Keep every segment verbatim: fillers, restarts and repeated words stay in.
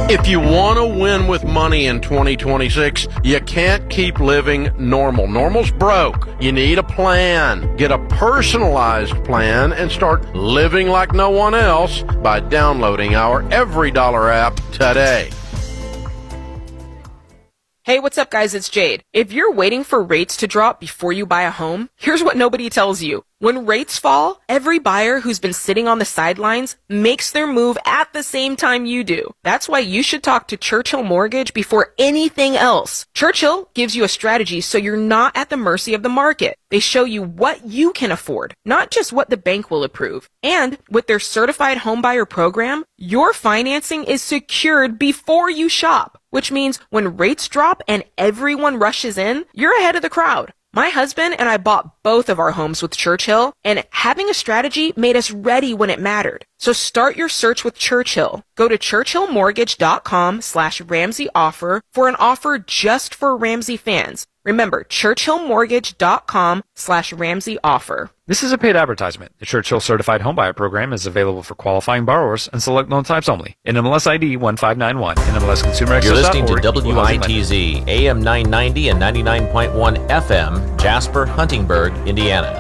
If you want to win with money in twenty twenty-six, you can't keep living normal. Normal's broke. You need a plan. Get a personalized plan and start living like no one else by downloading our Every Dollar app today. Hey, what's up, guys? It's Jade. If you're waiting for rates to drop before you buy a home, here's what nobody tells you. When rates fall, every buyer who's been sitting on the sidelines makes their move at the same time you do. That's why you should talk to Churchill Mortgage before anything else. Churchill gives you a strategy so you're not at the mercy of the market. They show you what you can afford, not just what the bank will approve. And with their certified homebuyer program, your financing is secured before you shop, which means when rates drop and everyone rushes in, you're ahead of the crowd. My husband and I bought both of our homes with Churchill, and having a strategy made us ready when it mattered. So start your search with Churchill. Go to churchillmortgage.com slash Ramsey offer for an offer just for Ramsey fans. Remember, churchillmortgage.com slash Ramsey offer. This is a paid advertisement. The Churchill Certified Homebuyer Program is available for qualifying borrowers and select loan types only. N M L S I D one five nine one. N M L S Consumer Access. You're listening to W I T Z, A M nine ninety and ninety-nine point one F M, Jasper, Huntingburg, Indiana.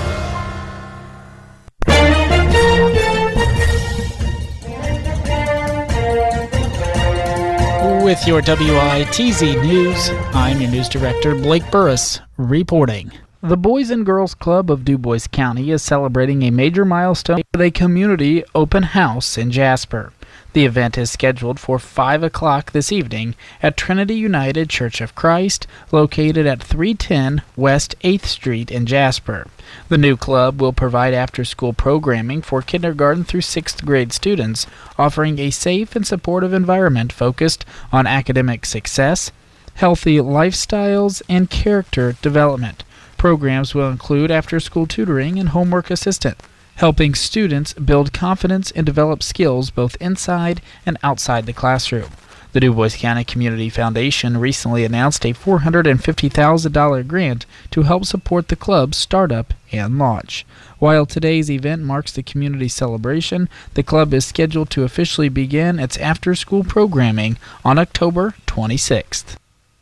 With your W I T Z News, I'm your news director, Blake Burris, reporting. The Boys and Girls Club of DuBois County is celebrating a major milestone with a community open house in Jasper. The event is scheduled for five o'clock this evening at Trinity United Church of Christ, located at three ten West eighth Street in Jasper. The new club will provide after-school programming for kindergarten through sixth grade students, offering a safe and supportive environment focused on academic success, healthy lifestyles, and character development. Programs will include after-school tutoring and homework assistance, helping students build confidence and develop skills both inside and outside the classroom. The DuBois County Community Foundation recently announced a four hundred fifty thousand dollars grant to help support the club's startup and launch. While today's event marks the community celebration, the club is scheduled to officially begin its after-school programming on October twenty-sixth.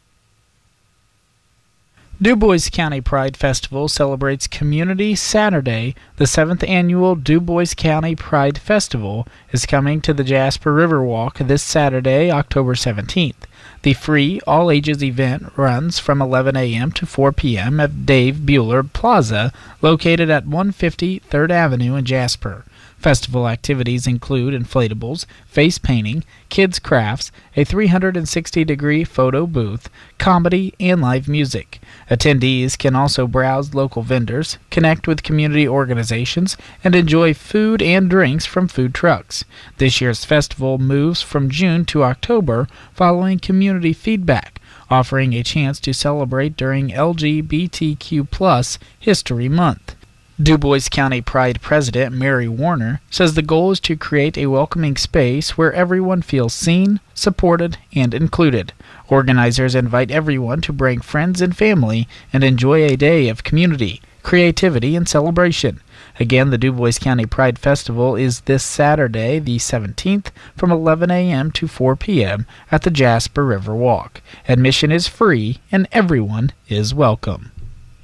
DuBois County Pride Festival celebrates Community Saturday. The seventh annual DuBois County Pride Festival is coming to the Jasper Riverwalk this Saturday, October seventeenth. The free, all-ages event runs from eleven a.m. to four p.m. at Dave Bueller Plaza, located at one fifty third Avenue in Jasper. Festival activities include inflatables, face painting, kids' crafts, a three hundred sixty degree photo booth, comedy, and live music. Attendees can also browse local vendors, connect with community organizations, and enjoy food and drinks from food trucks. This year's festival moves from June to October following community feedback, offering a chance to celebrate during L G B T Q plus History Month. DuBois County Pride President Mary Warner says the goal is to create a welcoming space where everyone feels seen, supported, and included. Organizers invite everyone to bring friends and family and enjoy a day of community, creativity, and celebration. Again, the DuBois County Pride Festival is this Saturday, the seventeenth, from eleven a.m. to four p.m. at the Jasper River Walk. Admission is free and everyone is welcome.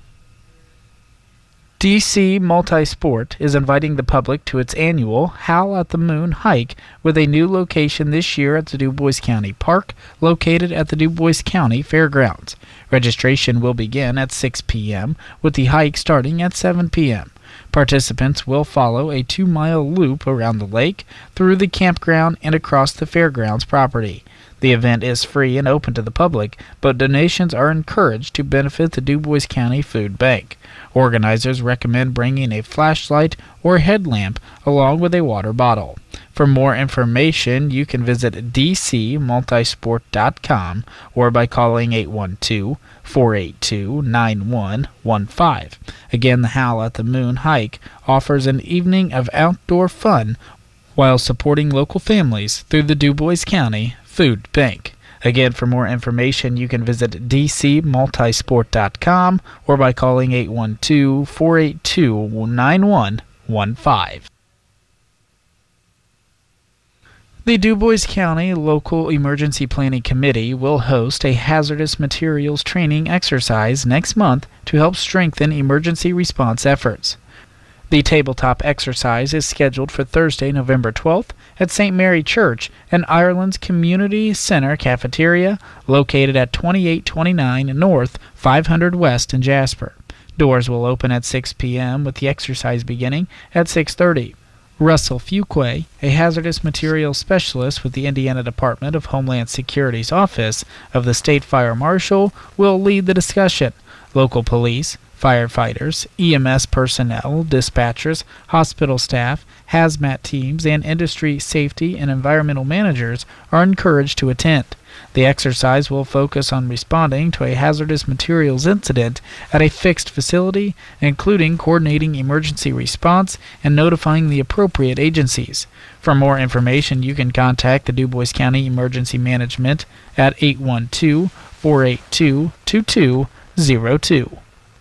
D C Multisport is inviting the public to its annual Howl at the Moon hike with a new location this year at the DuBois County Park, located at the DuBois County Fairgrounds. Registration will begin at six p.m., with the hike starting at seven p.m. Participants will follow a two-mile loop around the lake, through the campground, and across the fairgrounds property. The event is free and open to the public, but donations are encouraged to benefit the DuBois County Food Bank. Organizers recommend bringing a flashlight or headlamp along with a water bottle. For more information, you can visit d c multisport dot com or by calling eight one two, four eight two, nine one one five. Again, the Howl at the Moon hike offers an evening of outdoor fun while supporting local families through the DuBois County Food Bank. Again, for more information, you can visit d c multisport dot com or by calling eight one two, four eight two, nine one one five. The DuBois County Local Emergency Planning Committee will host a hazardous materials training exercise next month to help strengthen emergency response efforts. The tabletop exercise is scheduled for Thursday, November twelfth at Saint Mary Church and Ireland's Community Center Cafeteria, located at twenty-eight twenty-nine North, five hundred West in Jasper. Doors will open at six p.m. with the exercise beginning at six thirty. Russell Fuqua, a hazardous materials specialist with the Indiana Department of Homeland Security's Office of the State Fire Marshal, will lead the discussion. Local police, firefighters, E M S personnel, dispatchers, hospital staff, hazmat teams, and industry safety and environmental managers are encouraged to attend. The exercise will focus on responding to a hazardous materials incident at a fixed facility, including coordinating emergency response and notifying the appropriate agencies. For more information, you can contact the DuBois County Emergency Management at eight one two, four eight two, two two zero two.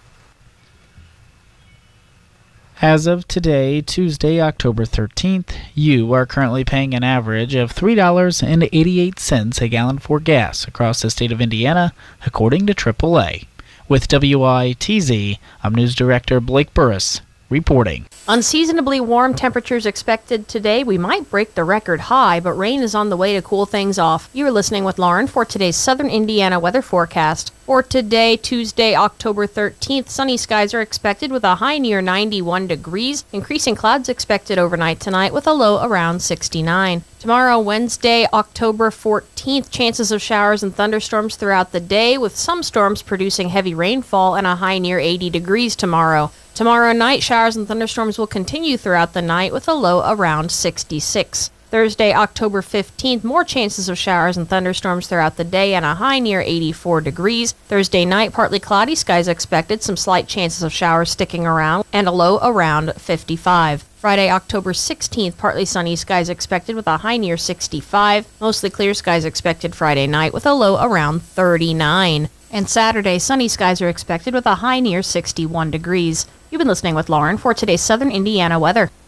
As of today, Tuesday, October thirteenth, you are currently paying an average of three dollars and eighty-eight cents a gallon for gas across the state of Indiana, according to triple A. With W I T Z, I'm News Director Blake Burris reporting. Unseasonably warm temperatures expected today. We might break the record high, but rain is on the way to cool things off. You're listening with Lauren for today's Southern Indiana weather forecast. For today, Tuesday, October thirteenth, sunny skies are expected with a high near ninety-one degrees. Increasing clouds expected overnight tonight with a low around sixty-nine. Tomorrow, Wednesday, October fourteenth, chances of showers and thunderstorms throughout the day, with some storms producing heavy rainfall and a high near eighty degrees tomorrow. Tomorrow night, showers and thunderstorms will continue throughout the night with a low around sixty-six. Thursday, October fifteenth, more chances of showers and thunderstorms throughout the day and a high near eighty-four degrees. Thursday night, partly cloudy skies expected, some slight chances of showers sticking around, and a low around fifty-five. Friday, October sixteenth, partly sunny skies expected with a high near sixty-five. Mostly clear skies expected Friday night with a low around thirty-nine. And Saturday, sunny skies are expected with a high near sixty-one degrees. You've been listening with Lauren for today's Southern Indiana weather.